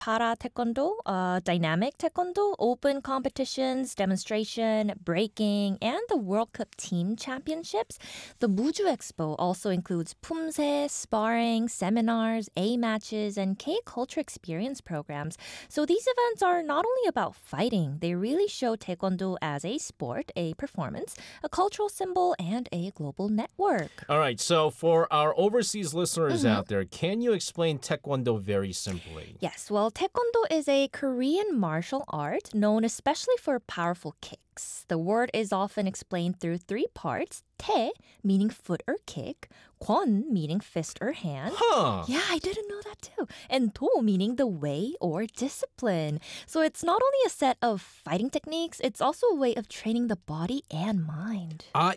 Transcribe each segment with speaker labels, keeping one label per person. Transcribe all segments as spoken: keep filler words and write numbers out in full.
Speaker 1: para taekwondo, uh, dynamic taekwondo, open competitions, demonstration, breaking, and the World Cup team championships. The Muju Expo also includes pumse, sparring, seminars, A matches, and K-culture experience programs. So these events are not only about fighting, they really show taekwondo as a sport, a performance, a cultural symbol, and a global network.
Speaker 2: All right, so for our overseas listeners out there, can you explain taekwondo very simply?
Speaker 1: Yes, well, taekwondo is a Korean martial art known especially for powerful kicks. The word is often explained through three parts. 태, meaning foot or kick. 권, meaning fist or hand.
Speaker 2: Huh.
Speaker 1: Yeah, I didn't know that too. And 도, meaning the way or discipline. So it's not only a set of fighting techniques, it's also a way of training the body and mind.
Speaker 2: I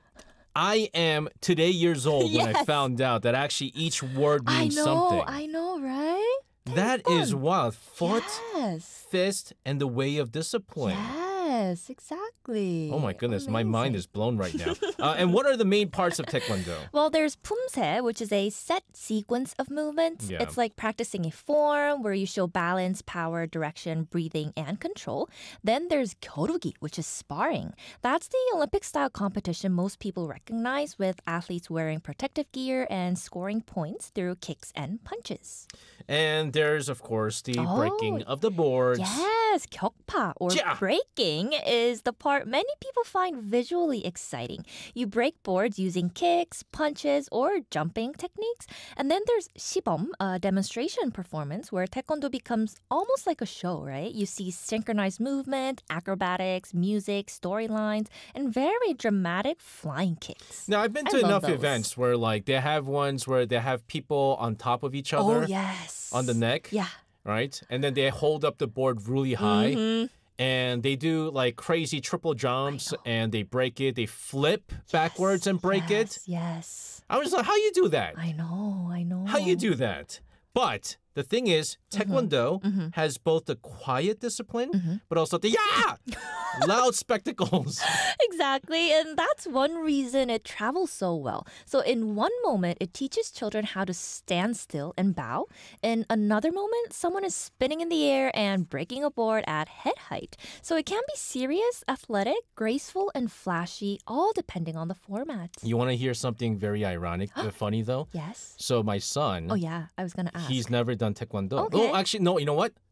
Speaker 2: I am today years old when I
Speaker 1: Yes.
Speaker 2: found out that actually each word
Speaker 1: I
Speaker 2: means
Speaker 1: know,
Speaker 2: something.
Speaker 1: I know, right?
Speaker 2: That is wild. Foot,
Speaker 1: Yes.
Speaker 2: fist, and the way of discipline.
Speaker 1: Yes, exactly.
Speaker 2: Oh my goodness, my mind
Speaker 1: Amazing.
Speaker 2: is blown right now. uh, and what are the main parts of taekwondo?
Speaker 1: Well, there's pumse, which is a set sequence of movements.
Speaker 2: Yeah.
Speaker 1: It's like practicing a form where you show balance, power, direction, breathing, and control. Then there's gyorugi, which is sparring. That's the Olympic-style competition most people recognize with athletes wearing protective gear and scoring points through kicks and punches.
Speaker 2: And there's, of course, the
Speaker 1: Oh,
Speaker 2: breaking of the boards.
Speaker 1: Yes, 격파 or
Speaker 2: Ja.
Speaker 1: breaking is the part many people find visually exciting. You break boards using kicks, punches, or jumping techniques. And then there's 시범, a demonstration performance where taekwondo becomes almost like a show, right? You see synchronized movement, acrobatics, music, storylines, and very dramatic flying kicks.
Speaker 2: Now, I've been
Speaker 1: I
Speaker 2: to
Speaker 1: love
Speaker 2: enough
Speaker 1: those.
Speaker 2: events where, like, they have ones where they have people on top of each other
Speaker 1: Oh, yes.
Speaker 2: on the neck,
Speaker 1: Yeah.
Speaker 2: right? And then they hold up the board really high.
Speaker 1: Mhm.
Speaker 2: And they do like crazy triple jumps and they break it. They flip backwards and break it.
Speaker 1: Yes, yes.
Speaker 2: I was like, how you do that?
Speaker 1: I know, I know.
Speaker 2: How you do that? But the thing is, Taekwondo has both the quiet discipline, but also the yeah, loud spectacles.
Speaker 1: Exactly, and that's one reason it travels so well. So in one moment, it teaches children how to stand still and bow. In another moment, someone is spinning in the air and breaking a board at head height. So it can be serious, athletic, graceful, and flashy, all depending on the format.
Speaker 2: You want to hear something very ironic, uh, funny though?
Speaker 1: Yes.
Speaker 2: So my son,
Speaker 1: Oh yeah, I was gonna ask.
Speaker 2: he's never done Taekwondo.
Speaker 1: Okay.
Speaker 2: Oh, actually, no. You know what?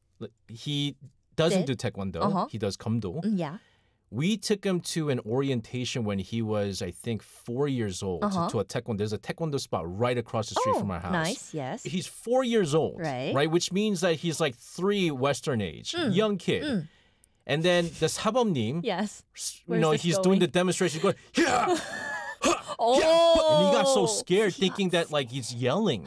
Speaker 2: He doesn't
Speaker 1: Did?
Speaker 2: do Taekwondo.
Speaker 1: Uh-huh.
Speaker 2: He does Kumdo.
Speaker 1: Mm, yeah.
Speaker 2: We took him to an orientation when he was, I think, four years old
Speaker 1: Uh-huh.
Speaker 2: to a Taekwondo. There's a Taekwondo spot right across the street
Speaker 1: Oh,
Speaker 2: from our house.
Speaker 1: nice. Yes.
Speaker 2: He's four years old,
Speaker 1: Right.
Speaker 2: right? Which means that he's like three Western age,
Speaker 1: Mm.
Speaker 2: young kid. And then the sabomnim,
Speaker 1: Yes.
Speaker 2: you
Speaker 1: Where's
Speaker 2: know,
Speaker 1: this
Speaker 2: he's doing
Speaker 1: going?
Speaker 2: the demonstration, going, yeah,
Speaker 1: Oh.
Speaker 2: and he got so scared thinking that like he's yelling.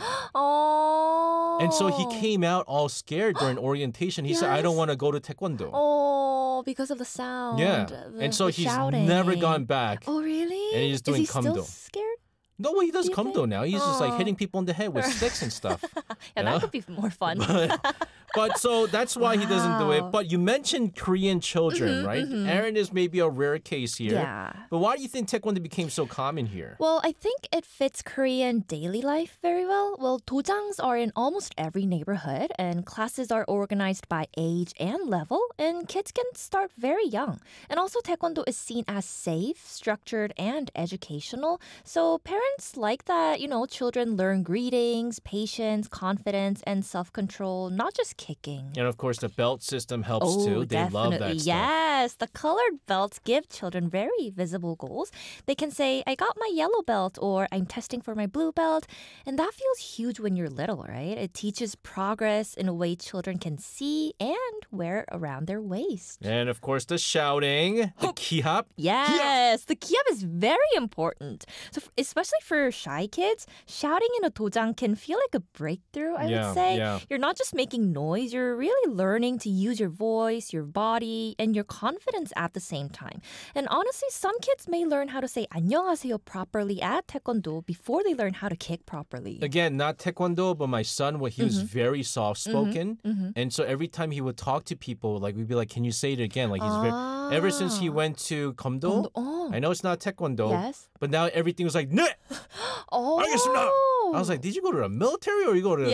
Speaker 1: Oh.
Speaker 2: And so he came out all scared during orientation. He said, I don't
Speaker 1: Yes.
Speaker 2: want to go to Taekwondo.
Speaker 1: Oh, because of the sound.
Speaker 2: yeah.
Speaker 1: the-
Speaker 2: And so
Speaker 1: the
Speaker 2: he's
Speaker 1: shouting.
Speaker 2: never gone back.
Speaker 1: Oh, really?
Speaker 2: And he's doing
Speaker 1: Is he still
Speaker 2: Kumdo.
Speaker 1: scared?
Speaker 2: No, well, he does
Speaker 1: Do you
Speaker 2: Kumdo
Speaker 1: think?
Speaker 2: now. He's just like
Speaker 1: Oh.
Speaker 2: hitting people in the head with sticks and stuff.
Speaker 1: Yeah,
Speaker 2: Yeah.
Speaker 1: that could be more fun.
Speaker 2: But so that's why he doesn't do it.
Speaker 1: Wow.
Speaker 2: But you mentioned Korean children, right? Aaron is maybe a rare case here.
Speaker 1: Yeah.
Speaker 2: But why do you think Taekwondo became so common here?
Speaker 1: Well, I think it fits Korean daily life very well. Well, dojangs are in almost every neighborhood, and classes are organized by age and level, and kids can start very young. And also, Taekwondo is seen as safe, structured, and educational. So parents like that, you know, children learn greetings, patience, confidence, and self-control, not just kicking.
Speaker 2: And of course, the belt system helps
Speaker 1: Oh,
Speaker 2: too. They
Speaker 1: definitely.
Speaker 2: love that stuff.
Speaker 1: Yes, the colored belts give children very visible goals. They can say, I got my yellow belt, or I'm testing for my blue belt. And that feels huge when you're little, right? It teaches progress in a way children can see and wear around their waist.
Speaker 2: And of course, the shouting, the kiap.
Speaker 1: Yes, the kiap is very important. So, f- especially for shy kids, shouting in a dojang can feel like a breakthrough, I
Speaker 2: Yeah,
Speaker 1: would say.
Speaker 2: yeah.
Speaker 1: You're not just making noise, you're really learning to use your voice, your body, and your confidence at the same time. And honestly, some kids may learn how to say 안녕하세요 properly at taekwondo before they learn how to kick properly.
Speaker 2: Again, not Taekwondo, but my son, well, he was
Speaker 1: Mm-hmm.
Speaker 2: very soft spoken. And so every time he would talk to people, like we'd be like, can you say it again? Like he's very, ever since he
Speaker 1: Ah.
Speaker 2: went to Komdo,
Speaker 1: Oh.
Speaker 2: I know it's not Taekwondo,
Speaker 1: Yes.
Speaker 2: but now everything was like, 네!
Speaker 1: Oh.
Speaker 2: 알겠습니다. I was like, did you go to the military or you go to